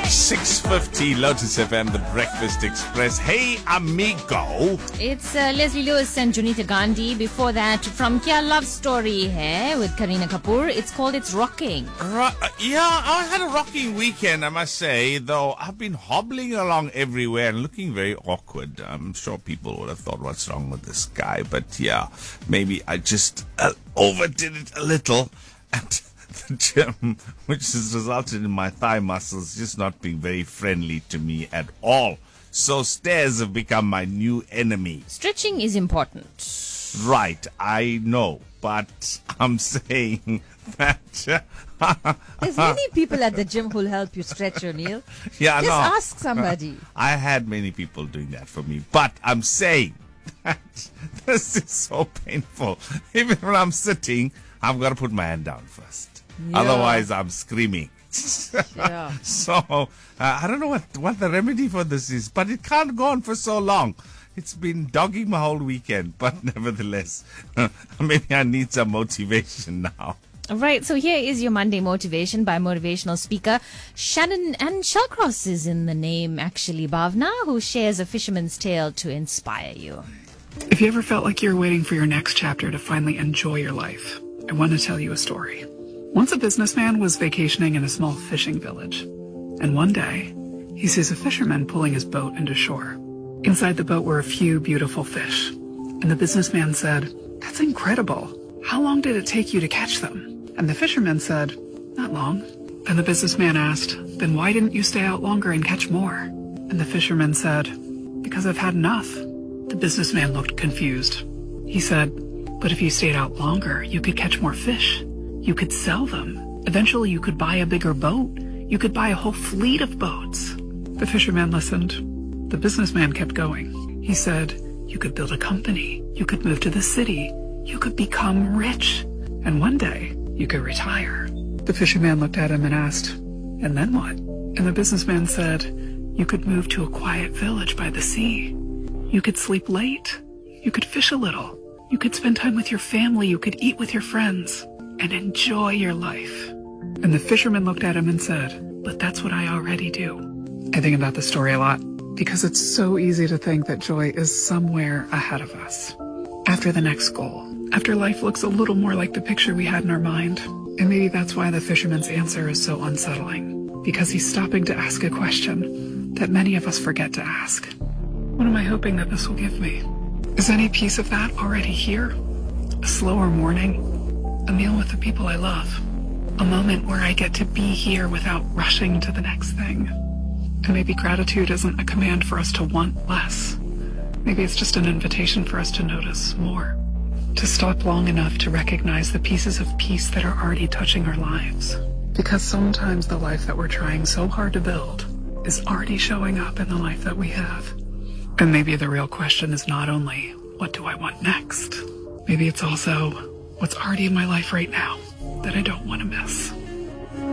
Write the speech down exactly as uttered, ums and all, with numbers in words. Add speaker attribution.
Speaker 1: six fifty Lotus F M, The Breakfast Express. Hey, amigo.
Speaker 2: It's uh, Leslie Lewis and Junita Gandhi. Before that, from Kya Love Story hai with Kareena Kapoor. It's called It's Rocking.
Speaker 1: Ro- yeah, I had a rocking weekend, I must say, though I've been hobbling along everywhere and looking very awkward. I'm sure people would have thought, what's wrong with this guy? But yeah, maybe I just uh, overdid it a little. And the gym, which has resulted in my thigh muscles just not being very friendly to me at all. So stairs have become my new enemy.
Speaker 2: Stretching is important.
Speaker 1: Right, I know, but I'm saying that...
Speaker 3: There's many people at the gym who'll help you stretch, O'Neill.
Speaker 1: Yeah,
Speaker 3: Just
Speaker 1: no.
Speaker 3: ask somebody.
Speaker 1: I had many people doing that for me, but I'm saying that this is so painful. Even when I'm sitting, I've got to put my hand down first.
Speaker 3: Yeah.
Speaker 1: Otherwise, I'm screaming.
Speaker 3: Yeah.
Speaker 1: So, uh, I don't know what, what the remedy for this is, but it can't go on for so long. It's been dogging my whole weekend, but nevertheless, maybe I need some motivation now.
Speaker 2: Right, so here is your Monday motivation by motivational speaker Shannon, and Shellcross is in the name actually, Bhavna, who shares a fisherman's tale to inspire you.
Speaker 4: If you ever felt like you were waiting for your next chapter to finally enjoy your life, I want to tell you a story. Once a businessman was vacationing in a small fishing village, and one day he sees a fisherman pulling his boat into shore. Inside the boat were a few beautiful fish, and the businessman said, "That's incredible. How long did it take you to catch them?" And the fisherman said, "Not long." And the businessman asked, "Then why didn't you stay out longer and catch more?" And the fisherman said, "Because I've had enough." The businessman looked confused. He said, "But if you stayed out longer, you could catch more fish. You could sell them. Eventually you could buy a bigger boat. You could buy a whole fleet of boats." The fisherman listened. The businessman kept going. He said, "You could build a company. You could move to the city. You could become rich. And one day, you could retire." The fisherman looked at him and asked, "And then what?" And the businessman said, "You could move to a quiet village by the sea. You could sleep late. You could fish a little. You could spend time with your family. You could eat with your friends and enjoy your life." And the fisherman looked at him and said, "But that's what I already do." I think about this story a lot because it's so easy to think that joy is somewhere ahead of us, after the next goal, after life looks a little more like the picture we had in our mind. And maybe that's why the fisherman's answer is so unsettling, because he's stopping to ask a question that many of us forget to ask. What am I hoping that this will give me? Is any piece of that already here? A slower morning? A meal with the people I love? A moment where I get to be here without rushing to the next thing? And maybe gratitude isn't a command for us to want less. Maybe it's just an invitation for us to notice more. To stop long enough to recognize the pieces of peace that are already touching our lives. Because sometimes the life that we're trying so hard to build is already showing up in the life that we have. And maybe the real question is not only, what do I want next? Maybe it's also, what's already in my life right now that I don't want to miss.